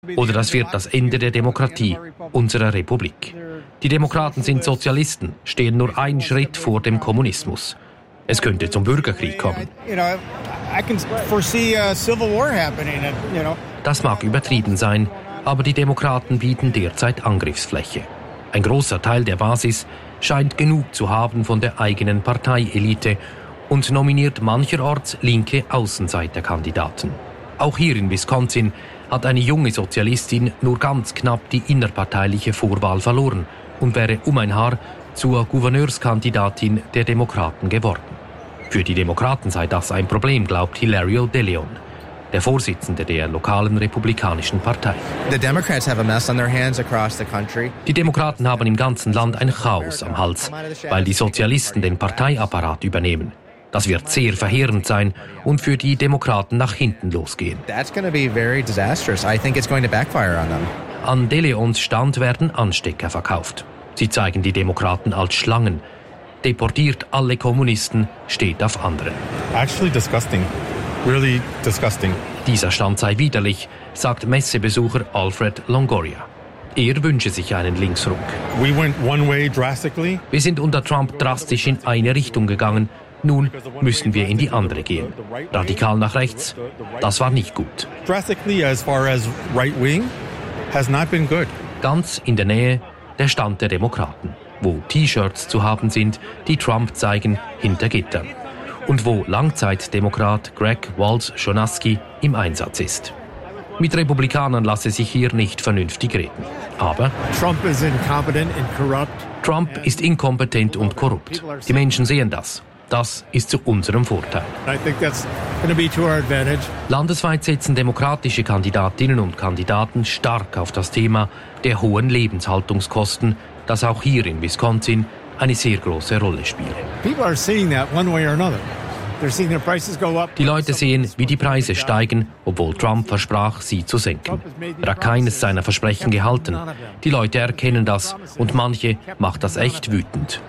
Oder das wird das Ende der Demokratie, unserer Republik. Die Demokraten sind Sozialisten, stehen nur einen Schritt vor dem Kommunismus. Es könnte zum Bürgerkrieg kommen. Das mag übertrieben sein, aber die Demokraten bieten derzeit Angriffsfläche. Ein großer Teil der Basis scheint genug zu haben von der eigenen Parteielite und nominiert mancherorts linke Außenseiterkandidaten. Auch hier in Wisconsin hat eine junge Sozialistin nur ganz knapp die innerparteiliche Vorwahl verloren und wäre um ein Haar zur Gouverneurskandidatin der Demokraten geworden. Für die Demokraten sei das ein Problem, glaubt Hilario De Leon, der Vorsitzende der lokalen republikanischen Partei. Die Demokraten haben im ganzen Land ein Chaos am Hals, weil die Sozialisten den Parteiapparat übernehmen. Das wird sehr verheerend sein und für die Demokraten nach hinten losgehen. An De Leons Stand werden Anstecker verkauft. Sie zeigen die Demokraten als Schlangen. Deportiert alle Kommunisten, steht auf anderen. Actually disgusting. Really disgusting. Dieser Stand sei widerlich, sagt Messebesucher Alfred Longoria. Er wünsche sich einen Linksruck. Wir sind unter Trump drastisch in eine Richtung gegangen. Nun müssen wir in die andere gehen. Radikal nach rechts, das war nicht gut. Ganz in der Nähe der Stand der Demokraten, wo T-Shirts zu haben sind, die Trump zeigen, hinter Gittern. Und wo Langzeitdemokrat Greg Walsh-Schonasky im Einsatz ist. Mit Republikanern lasse sich hier nicht vernünftig reden. Aber Trump ist inkompetent und korrupt. Die Menschen sehen das. Das ist zu unserem Vorteil. Landesweit setzen demokratische Kandidatinnen und Kandidaten stark auf das Thema der hohen Lebenshaltungskosten, das auch hier in Wisconsin eine sehr große Rolle spielt. Die Leute sehen, wie die Preise steigen, obwohl Trump versprach, sie zu senken. Er hat keines seiner Versprechen gehalten. Die Leute erkennen das und manche macht das echt wütend.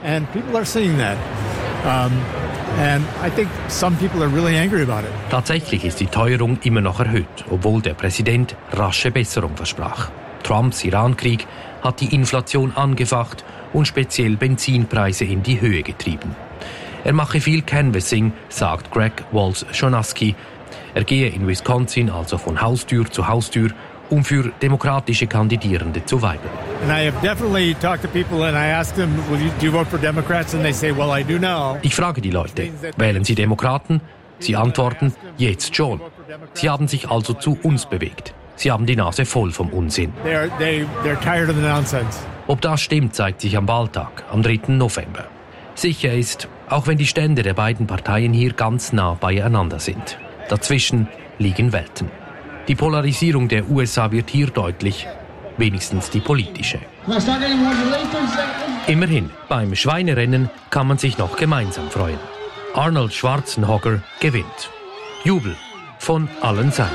Tatsächlich ist die Teuerung immer noch erhöht, obwohl der Präsident rasche Besserung versprach. Trumps Irankrieg hat die Inflation angefacht und speziell Benzinpreise in die Höhe getrieben. Er mache viel Canvassing, sagt Greg Walsh-Schonasky. Er gehe in Wisconsin also von Haustür zu Haustür, um für demokratische Kandidierende zu weibeln. Ich frage die Leute, wählen Sie Demokraten? Sie antworten, jetzt schon. Sie haben sich also zu uns bewegt. Sie haben die Nase voll vom Unsinn. Ob das stimmt, zeigt sich am Wahltag, am 3. November. Sicher ist, auch wenn die Stände der beiden Parteien hier ganz nah beieinander sind. Dazwischen liegen Welten. Die Polarisierung der USA wird hier deutlich, wenigstens die politische. Immerhin, beim Schweinerennen kann man sich noch gemeinsam freuen. Arnold Schwarzenegger gewinnt. Jubel von allen Seiten.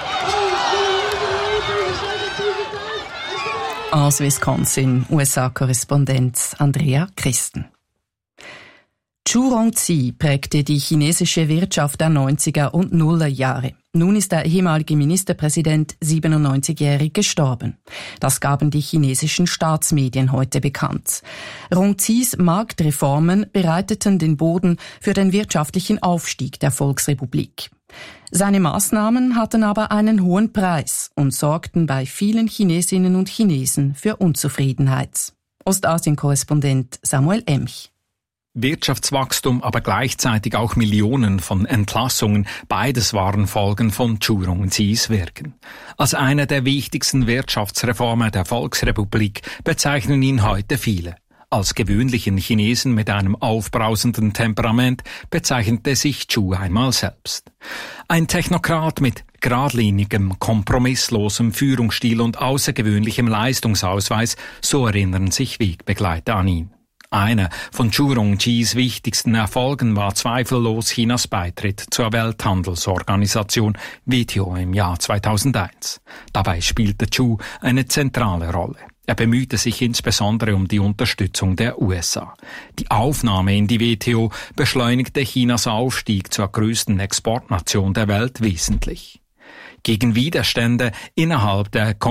Aus Wisconsin, USA-Korrespondent Andrea Christen. Zhu Rongzi prägte die chinesische Wirtschaft der 90er und Nuller Jahre. Nun ist der ehemalige Ministerpräsident 97-jährig gestorben. Das gaben die chinesischen Staatsmedien heute bekannt. Rongzis Marktreformen bereiteten den Boden für den wirtschaftlichen Aufstieg der Volksrepublik. Seine Maßnahmen hatten aber einen hohen Preis und sorgten bei vielen Chinesinnen und Chinesen für Unzufriedenheit. Ostasien-Korrespondent Samuel Emch. Wirtschaftswachstum, aber gleichzeitig auch Millionen von Entlassungen, beides waren Folgen von Zhu Rongzis Wirken. Als eine der wichtigsten Wirtschaftsreformen der Volksrepublik bezeichnen ihn heute viele. Als gewöhnlichen Chinesen mit einem aufbrausenden Temperament bezeichnete sich Zhu einmal selbst. Ein Technokrat mit geradlinigem, kompromisslosem Führungsstil und außergewöhnlichem Leistungsausweis, so erinnern sich Wegbegleiter an ihn. Einer von Zhu Rongzis wichtigsten Erfolgen war zweifellos Chinas Beitritt zur Welthandelsorganisation WTO im Jahr 2001. Dabei spielte Zhu eine zentrale Rolle. Er bemühte sich insbesondere um die Unterstützung der USA. Die Aufnahme in die WTO beschleunigte Chinas Aufstieg zur größten Exportnation der Welt wesentlich. gegen Widerstände innerhalb der